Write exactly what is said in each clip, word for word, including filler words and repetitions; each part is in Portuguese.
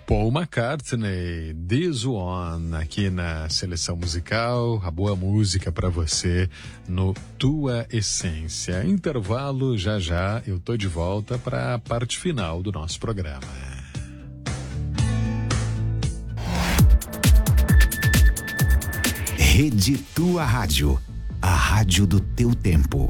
Paul McCartney, This One, aqui na seleção musical, a boa música para você no Tua Essência. Intervalo, já já eu tô de volta para a parte final do nosso programa. Rede Tua Rádio, a rádio do teu tempo.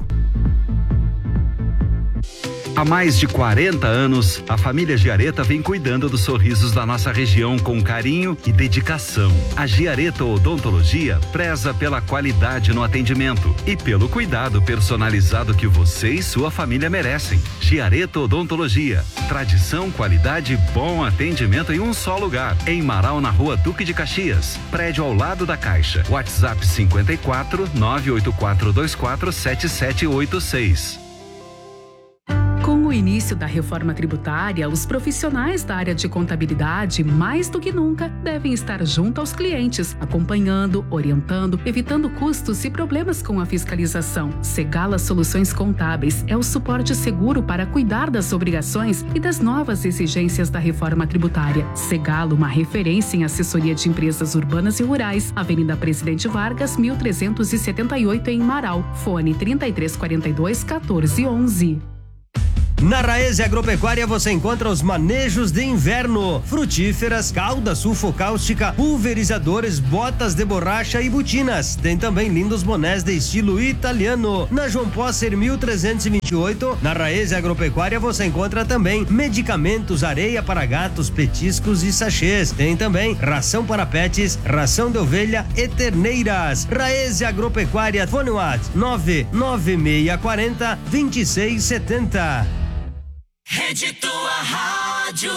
Há mais de quarenta anos, a família Giareta vem cuidando dos sorrisos da nossa região com carinho e dedicação. A Giareta Odontologia preza pela qualidade no atendimento e pelo cuidado personalizado que você e sua família merecem. Giareta Odontologia, tradição, qualidade e bom atendimento em um só lugar. Em Marau, na Rua Duque de Caxias, prédio ao lado da Caixa. WhatsApp cinquenta e quatro, nove oito quatro dois quatro, sete sete oito seis. Com o início da reforma tributária, os profissionais da área de contabilidade, mais do que nunca, devem estar junto aos clientes, acompanhando, orientando, evitando custos e problemas com a fiscalização. Segala Soluções Contábeis é o suporte seguro para cuidar das obrigações e das novas exigências da reforma tributária. Segala, uma referência em assessoria de empresas urbanas e rurais, Avenida Presidente Vargas, mil trezentos e setenta e oito, em Marau. Fone trinta e três quarenta e dois, quatorze onze. Na Raese Agropecuária você encontra os manejos de inverno, frutíferas, calda sulfocáustica, pulverizadores, botas de borracha e botinas. Tem também lindos bonés de estilo italiano. Na João Posser mil trezentos e vinte e oito, na Raese Agropecuária você encontra também medicamentos, areia para gatos, petiscos e sachês. Tem também ração para pets, ração de ovelha e terneiras. Raese Agropecuária, fone WhatsApp nove nove seis quatro zero, dois seis sete zero. Rede Tua Rádio.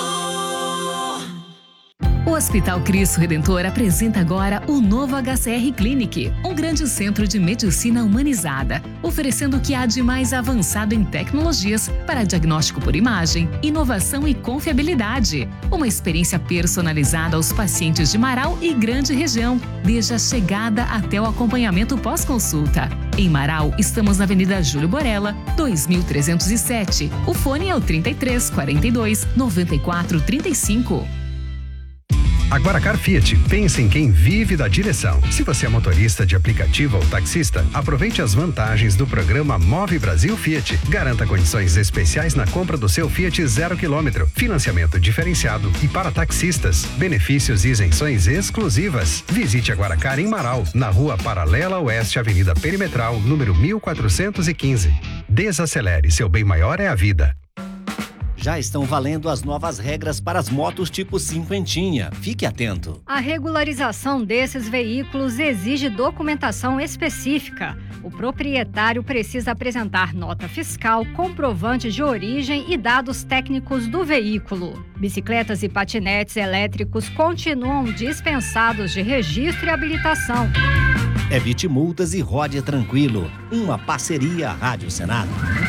O Hospital Cristo Redentor apresenta agora o novo H C R Clinic, um grande centro de medicina humanizada, oferecendo o que há de mais avançado em tecnologias para diagnóstico por imagem, inovação e confiabilidade. Uma experiência personalizada aos pacientes de Marau e grande região, desde a chegada até o acompanhamento pós-consulta. Em Marau, estamos na Avenida Júlio Borella, dois mil trezentos e sete. O fone é o trinta e três quarenta e dois, noventa e quatro trinta e cinco. Agora Car Fiat, pense em quem vive da direção. Se você é motorista de aplicativo ou taxista, aproveite as vantagens do programa Move Brasil Fiat. Garanta condições especiais na compra do seu Fiat zero quilômetro, financiamento diferenciado e para taxistas, benefícios e isenções exclusivas. Visite a Guaracar em Marau, na Rua Paralela Oeste, Avenida Perimetral, número mil quatrocentos e quinze. Desacelere, seu bem maior é a vida. Já estão valendo as novas regras para as motos tipo cinquentinha. Fique atento. A regularização desses veículos exige documentação específica. O proprietário precisa apresentar nota fiscal, comprovante de origem e dados técnicos do veículo. Bicicletas e patinetes elétricos continuam dispensados de registro e habilitação. Evite multas e rode tranquilo. Uma parceria Rádio Senado.